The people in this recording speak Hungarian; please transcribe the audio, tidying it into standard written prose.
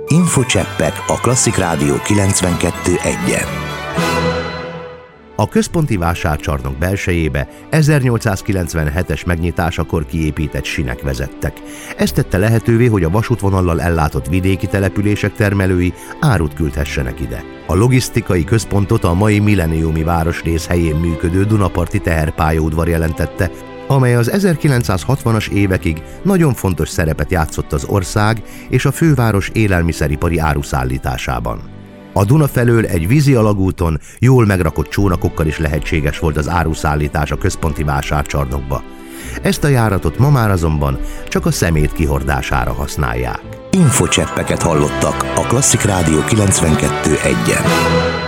Infocseppek a Klasszik Rádió 92.1-en. A központi vásárcsarnok belsejébe 1897-es megnyitásakor kiépített sinek vezettek. Ez tette lehetővé, hogy a vasútvonallal ellátott vidéki települések termelői árut küldhessenek ide. A logisztikai központot a mai milleniumi városrész helyén működő Dunaparti teherpályaudvar jelentette, amely az 1960-as évekig nagyon fontos szerepet játszott az ország és a főváros élelmiszeripari áruszállításában. A Duna felől egy vízi alagúton jól megrakott csónakokkal is lehetséges volt az áruszállítás a központi vásárcsarnokba. Ezt a járatot ma már azonban csak a szemét kihordására használják. Infocseppeket hallottak a Klasszik Rádió 92.1-en.